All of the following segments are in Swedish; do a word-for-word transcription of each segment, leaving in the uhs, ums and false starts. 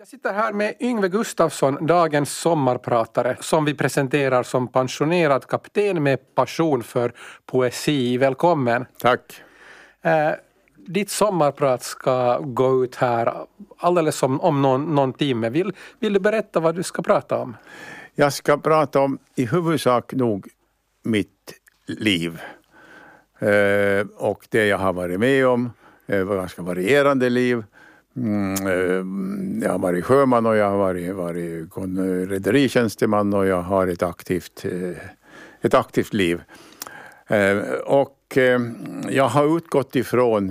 Jag sitter här med Yngve Gustafsson, dagens sommarpratare, som vi presenterar som pensionerad kapten med passion för poesi. Välkommen. Tack. Eh, ditt sommarprat ska gå ut här alldeles om, om någon, någon timme. Vill, vill du berätta vad du ska prata om? Jag ska prata om i huvudsak nog mitt liv. Eh, och det jag har varit med om. Det var ganska varierande liv. Mm, jag har varit sjöman och jag har varit, varit rederitjänsteman och jag har ett aktivt, ett aktivt liv. Och jag har utgått ifrån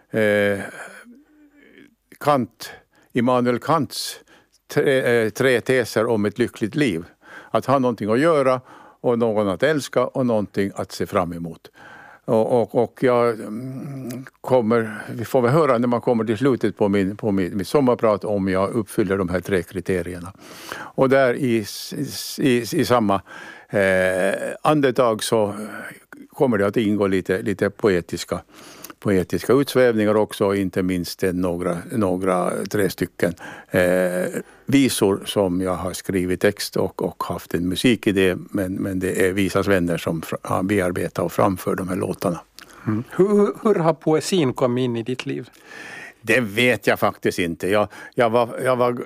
Kant, Immanuel Kants tre, tre teser om ett lyckligt liv. Att ha någonting att göra och någon att älska och någonting att se fram emot. Och, och, och jag kommer, vi får väl höra när man kommer till slutet på min, på min, min sommarprat om jag uppfyller de här tre kriterierna. Och där i, i, i samma eh, andetag så kommer det att ingå lite, lite poetiska, poetiska utsvävningar också, inte minst några, några tre stycken eh, visor som jag har skrivit text och, och haft en musikidé, men, men det är Visas vänner som har bearbetat och framför de här låtarna. Mm. Hur, hur har poesin kommit in i ditt liv? Det vet jag faktiskt inte. Jag, jag, var, jag var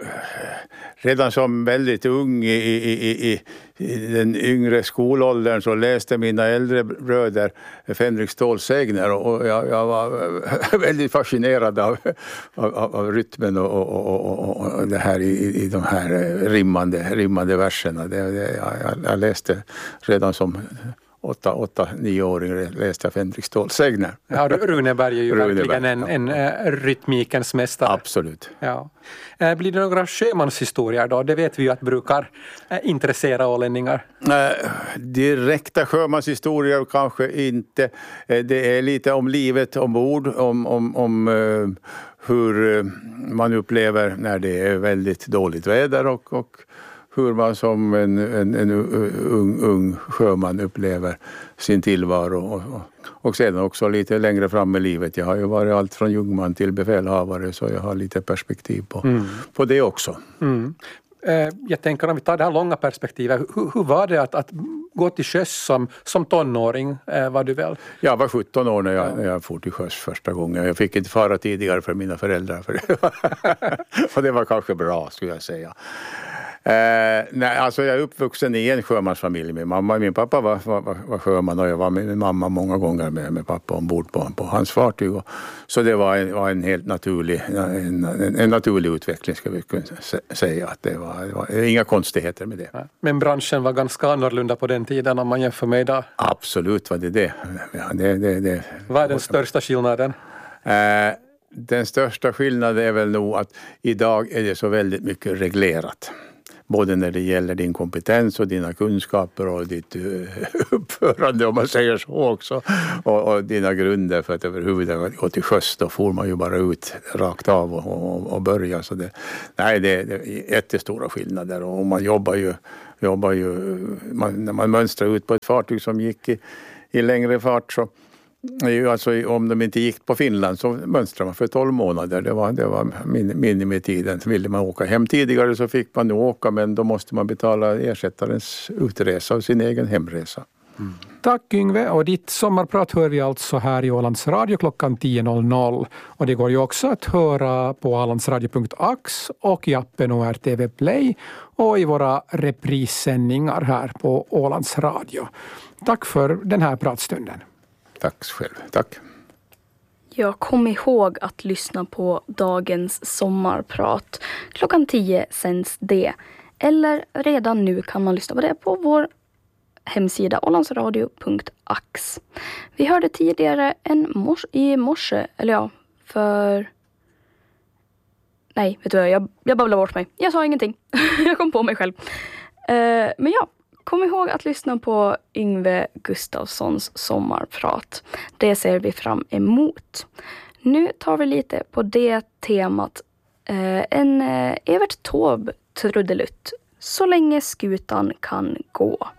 redan som väldigt ung i, i, i, i den yngre skolåldern så läste mina äldre bröder Fänrik Ståls sägner och jag, jag var väldigt fascinerad av, av, av rytmen och, och, och, och det här i, i de här rimmande, rimmande verserna. Det, det, jag, jag läste redan som Åtta, åtta, nioåring läste jag Fänrik Ståls sägner. Ja, Runeberg är ju Runeberg, verkligen en, en, en rytmikens mästare. Absolut. Ja. Blir det några sjömanshistorier då? Det vet vi ju att brukar intressera ålänningar. Äh, direkta sjömanshistorier kanske inte. Det är lite om livet ombord, om, om, om uh, hur man upplever när det är väldigt dåligt väder och, och hur man som en, en, en ung, ung sjöman upplever sin tillvaro och, och, och sedan också lite längre fram i livet. Jag har ju varit allt från jungman till befälhavare så jag har lite perspektiv på, mm. på det också. Mm. Jag tänker om vi tar det här långa perspektivet, hur, hur var det att, att gå till sjöss som, som tonåring? Var du väl? Jag var sjutton år när jag, ja. när jag for till sjöss första gången. Jag fick inte fara tidigare för mina föräldrar. För det. Och det var kanske bra skulle jag säga. Eh, nej, alltså jag är uppvuxen i en sjömansfamilj. Min mamma och min pappa var, var, var sjöman och jag var med min mamma många gånger med, med pappa ombord på, på hans fartyg. Och, så det var en, var en helt naturlig, en, en, en naturlig utveckling ska vi kunna säga. Att det, var, det var inga konstigheter med det. Men branschen var ganska annorlunda på den tiden om man jämför med idag? Absolut var det det. Ja, det, det, det. Vad är den största skillnaden? Eh, den största skillnaden är väl nog att idag är det så väldigt mycket reglerat. Både när det gäller din kompetens och dina kunskaper och ditt uppförande om man säger så också. Och, och dina grunder för att överhuvudtaget gå till sjöss. Då får man ju bara ut rakt av och, och, och börja. Så det, nej, det, det är jättestora skillnader och man jobbar ju, jobbar ju man, när man mönstrar ut på ett fartyg som gick i, i längre fart så alltså om de inte gick på Finland så mönstrade man för tolv månader. Det var, det var min, minimitiden. Ville man åka hem tidigare så fick man nu åka men då måste man betala ersättarens utresa och sin egen hemresa. Mm. Tack Yngve, och ditt sommarprat hör vi alltså här i Ålands Radio klockan tio noll noll. Och det går ju också att höra på ålandsradio punkt ax och i appen O R T V Play och i våra reprissändningar här på Ålands Radio. Tack för den här pratstunden. Tack själv. Tack. Jag kom ihåg att lyssna på dagens sommarprat. Klockan tio sänds det. Eller redan nu kan man lyssna på det på vår hemsida ålandsradio punkt ax. Vi hörde tidigare en mors- i morse, eller ja, för... Nej, vet du vad, jag, jag babblar bort mig. Jag sa ingenting. Jag kom på mig själv. Uh, men ja. Kom ihåg att lyssna på Yngve Gustafssons sommarprat. Det ser vi fram emot. Nu tar vi lite på det temat. Eh, en eh, Evert Taube trudelutt. Så länge skutan kan gå.